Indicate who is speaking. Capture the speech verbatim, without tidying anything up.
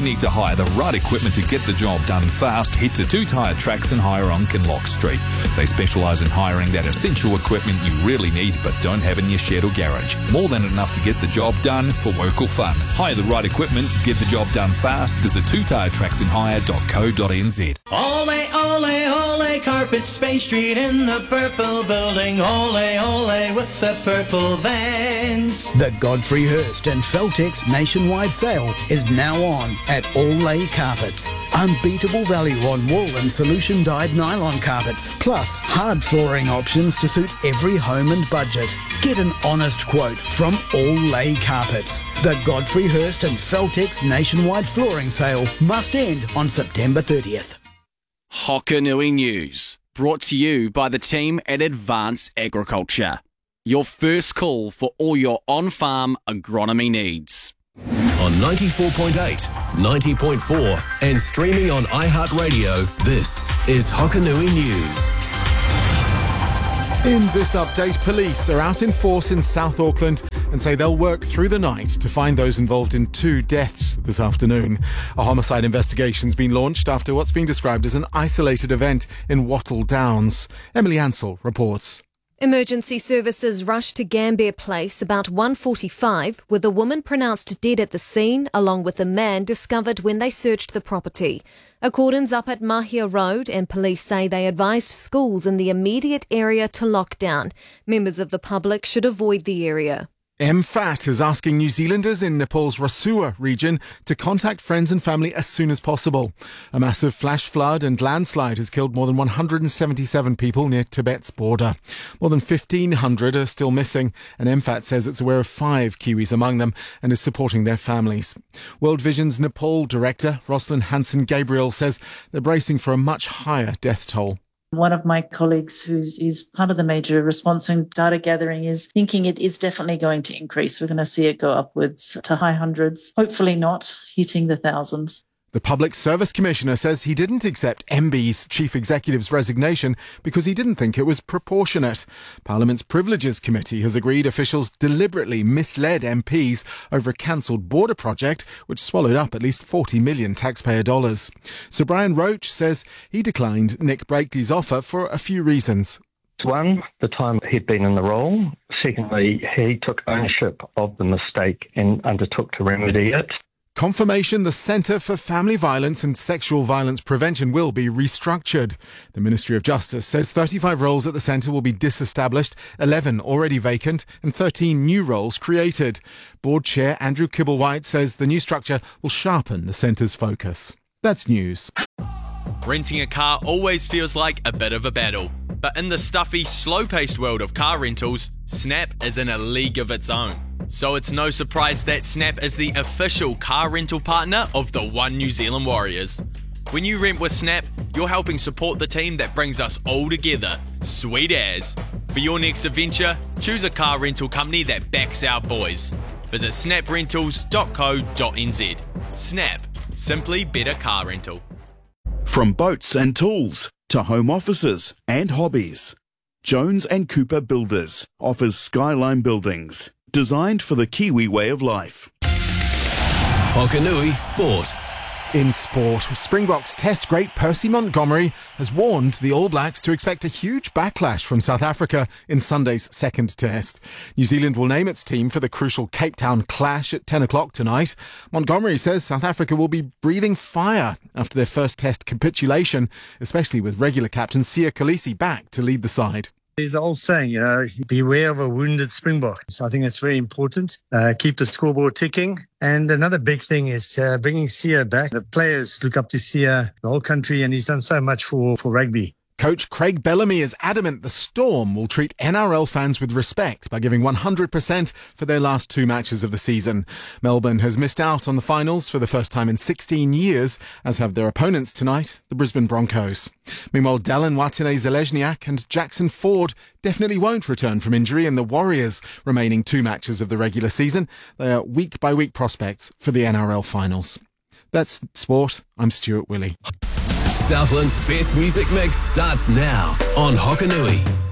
Speaker 1: need to hire the right equipment to get the job done fast, head to Two Tyre Tracks and Hire on Kinloch Street. They specialise in hiring that essential equipment you really need but don't have in your shed or garage. More than enough to get the job done for work or fun. Hire the right equipment, get the job done fast. Visit two tyre tracks and hire dot co dot n z.
Speaker 2: Ole, ole, ole, Carpets, Spain Street in the purple building. Ole, ole, with the purple vans.
Speaker 3: The Godfrey Hirst and Feltex nationwide sale is now on at Ole Carpets. Unbeatable value on wool and solution dyed nylon carpets, plus hard flooring options to suit every home and budget. Get an honest quote from Ole Carpets. The Godfrey Hirst and Feltex nationwide flooring sale must end on September thirtieth.
Speaker 4: Hokanui News, brought to you by the team at Advanced Agriculture. Your first call for all your on-farm agronomy needs.
Speaker 5: On ninety-four point eight, ninety point four and streaming on iHeartRadio, this is Hokanui News.
Speaker 6: In this update, police are out in force in South Auckland and say they'll work through the night to find those involved in two deaths this afternoon. A homicide investigation's been launched after what's being described as an isolated event in Wattle Downs. Emily Ansell reports.
Speaker 7: Emergency services rushed to Gambier Place about one forty-five, with a woman pronounced dead at the scene, along with a man discovered when they searched the property. A cordon's up at Mahia Road, and police say they advised schools in the immediate area to lock down. Members of the public should avoid the area.
Speaker 6: M FAT is asking New Zealanders in Nepal's Rasua region to contact friends and family as soon as possible. A massive flash flood and landslide has killed more than one hundred seventy-seven people near Tibet's border. More than fifteen hundred are still missing, and M FAT says it's aware of five Kiwis among them and is supporting their families. World Vision's Nepal director, Rosalind Hansen-Gabriel, says they're bracing for a much higher death toll.
Speaker 8: One of my colleagues who's is part of the major response and data gathering is thinking it is definitely going to increase. We're going to see it go upwards to high hundreds, hopefully not hitting the thousands.
Speaker 6: The Public Service Commissioner says he didn't accept M B's chief executive's resignation because he didn't think it was proportionate. Parliament's Privileges Committee has agreed officials deliberately misled M Ps over a cancelled border project which swallowed up at least forty million taxpayer dollars. Sir Brian Roach says he declined Nick Blakely's offer for a few reasons.
Speaker 9: One, the time he'd been in the role. Secondly, he took ownership of the mistake and undertook to remedy it.
Speaker 6: Confirmation the Centre for Family Violence and Sexual Violence Prevention will be restructured. The Ministry of Justice says thirty-five roles at the centre will be disestablished, eleven already vacant and thirteen new roles created. Board Chair Andrew Kibblewhite says the new structure will sharpen the centre's focus. That's news.
Speaker 10: Renting a car always feels like a bit of a battle. But in the stuffy, slow-paced world of car rentals, Snap is in a league of its own. So it's no surprise that Snap is the official car rental partner of the One New Zealand Warriors. When you rent with Snap, you're helping support the team that brings us all together. Sweet as. For your next adventure, choose a car rental company that backs our boys. Visit snap rentals dot co dot n z. Snap. Simply better car rental.
Speaker 11: From boats and tools to home offices and hobbies, Jones and Cooper Builders offers skyline buildings designed for the Kiwi way of life.
Speaker 5: Hokanui Sport.
Speaker 6: In sport, Springboks Test great Percy Montgomery has warned the All Blacks to expect a huge backlash from South Africa in Sunday's second test. New Zealand will name its team for the crucial Cape Town clash at ten o'clock tonight. Montgomery says South Africa will be breathing fire after their first test capitulation, especially with regular captain Siya Kolisi back to lead the side.
Speaker 12: There's the old saying, you know, beware of a wounded Springbok. So I think it's very important. Uh, keep the scoreboard ticking. And another big thing is uh, bringing Siya back. The players look up to Siya, the whole country, and he's done so much for, for rugby.
Speaker 6: Coach Craig Bellamy is adamant the Storm will treat N R L fans with respect by giving one hundred percent for their last two matches of the season. Melbourne has missed out on the finals for the first time in sixteen years, as have their opponents tonight, the Brisbane Broncos. Meanwhile, Dallin Watene-Zelezniak and Jackson Ford definitely won't return from injury in the Warriors' remaining two matches of the regular season. They are week-by-week prospects for the N R L finals. That's sport. I'm Stuart Willey.
Speaker 5: Southland's best music mix starts now on Hokanui.